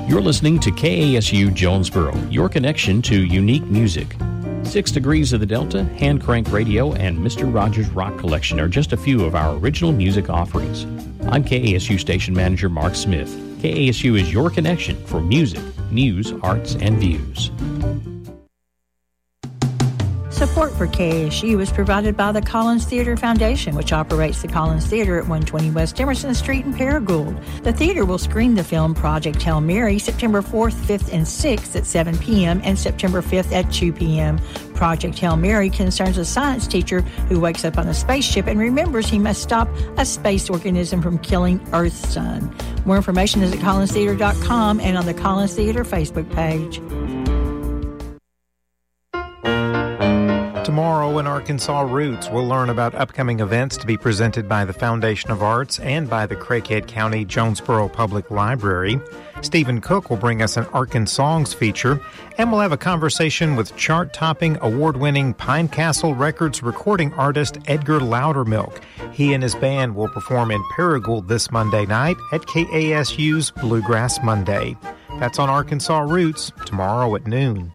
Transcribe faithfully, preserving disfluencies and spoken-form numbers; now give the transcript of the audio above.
You're listening to K A S U Jonesboro, your connection to unique music. Six Degrees of the Delta, Hand Crank Radio, and Mister Rogers Rock Collection are just a few of our original music offerings. I'm K A S U Station Manager Mark Smith. K A S U is your connection for music, news, arts, and views. Support for K A S U is provided by the Collins Theater Foundation, which operates the Collins Theater at one twenty West Emerson Street in Paragould. The theater will screen the film Project Hail Mary September fourth, fifth, and sixth at seven p.m. and September fifth at two p.m. Project Hail Mary concerns a science teacher who wakes up on a spaceship and remembers he must stop a space organism from killing Earth's sun. More information is at collins theater dot com and on the Collins Theater Facebook page. Tomorrow in Arkansas Roots, we'll learn about upcoming events to be presented by the Foundation of Arts and by the Craighead County Jonesboro Public Library. Stephen Cook will bring us an Arkansongs feature, and we'll have a conversation with chart-topping, award-winning Pine Castle Records recording artist Edgar Loudermilk. He and his band will perform in Paragould this Monday night at K A S U's Bluegrass Monday. That's on Arkansas Roots, tomorrow at noon.